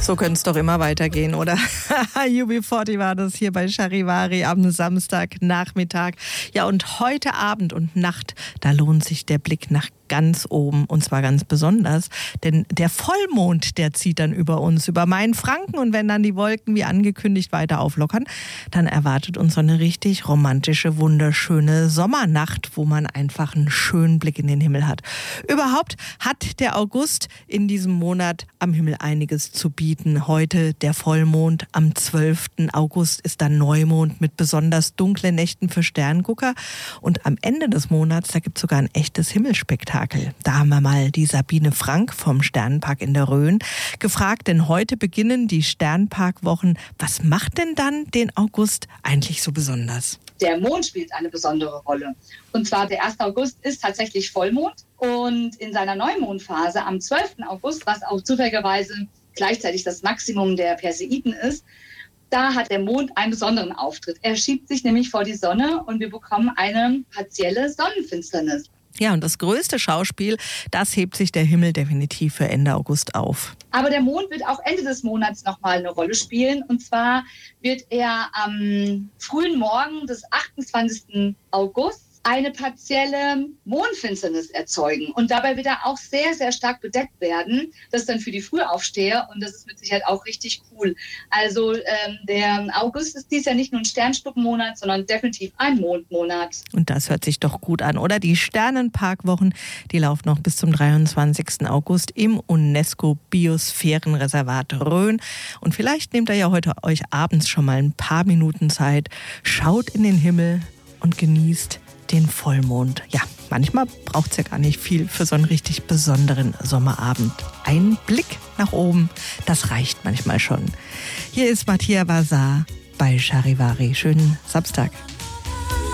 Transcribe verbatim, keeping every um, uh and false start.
So könnte es doch immer weitergehen, oder? U B vierzig war das hier bei Charivari am Samstagnachmittag. Ja, und heute Abend und Nacht, da lohnt sich der Blick nach ganz oben, und zwar ganz besonders, denn der Vollmond, der zieht dann über uns, über Mainfranken, und wenn dann die Wolken wie angekündigt weiter auflockern, dann erwartet uns so eine richtig romantische, wunderschöne Sommernacht, wo man einfach einen schönen Blick in den Himmel hat. Überhaupt hat der August in diesem Monat am Himmel einiges zu bieten. Heute der Vollmond, am zwölften August ist dann Neumond mit besonders dunklen Nächten für Sterngucker, und am Ende des Monats, da gibt es sogar ein echtes Himmelspektakel. Da haben wir mal die Sabine Frank vom Sternenpark in der Rhön gefragt, denn heute beginnen die Sternparkwochen. Was macht denn dann den August eigentlich so besonders? Der Mond spielt eine besondere Rolle. Und zwar der erste August ist tatsächlich Vollmond, und in seiner Neumondphase am zwölften August, was auch zufälligerweise gleichzeitig das Maximum der Perseiden ist, da hat der Mond einen besonderen Auftritt. Er schiebt sich nämlich vor die Sonne und wir bekommen eine partielle Sonnenfinsternis. Ja, und das größte Schauspiel, das hebt sich der Himmel definitiv für Ende August auf. Aber der Mond wird auch Ende des Monats nochmal eine Rolle spielen. Und zwar wird er am frühen Morgen des achtundzwanzigsten August eine partielle Mondfinsternis erzeugen. Und dabei wird er auch sehr, sehr stark bedeckt werden. Das ist dann für die Frühaufsteher, und das ist mit Sicherheit auch richtig cool. Also ähm, der August ist dies Jahr nicht nur ein Sternschnuppenmonat, sondern definitiv ein Mondmonat. Und das hört sich doch gut an, oder? Die Sternenparkwochen, die laufen noch bis zum dreiundzwanzigsten August im UNESCO-Biosphärenreservat Rhön. Und vielleicht nehmt ihr ja heute euch abends schon mal ein paar Minuten Zeit, schaut in den Himmel und genießt den Vollmond. Ja, manchmal braucht es ja gar nicht viel für so einen richtig besonderen Sommerabend. Ein Blick nach oben, das reicht manchmal schon. Hier ist Mattia Bazar bei Charivari. Schönen Samstag.